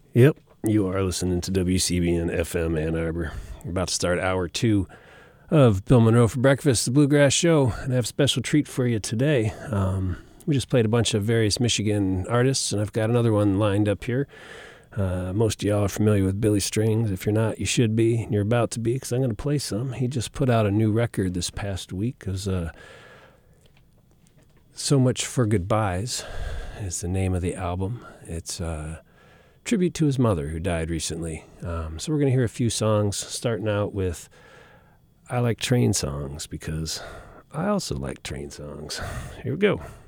Yep, you are listening to WCBN FM Ann Arbor. We're about to start hour 2 of Bill Monroe for Breakfast, the Bluegrass Show, and I have a special treat for you today. We just played a bunch of various Michigan artists, and I've got another one lined up here. Most of y'all are familiar with Billy Strings. If you're not, you should be, and you're about to be, because I'm going to play some. He just put out a new record this past week. Because So Much for Goodbyes is the name of the album. It's tribute to his mother who died recently. So we're going to hear a few songs, starting out with I Like Train Songs, because I also like train songs. Here we go.